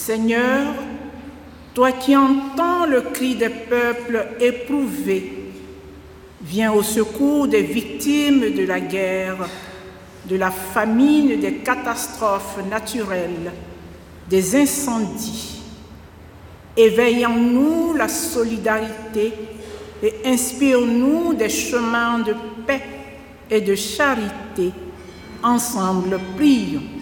Seigneur, toi qui entends le cri des peuples éprouvés, viens au secours des victimes de la guerre, de la famine, des catastrophes naturelles, des incendies. Éveille en nous la solidarité et inspire-nous des chemins de paix et de charité. Ensemble, prions.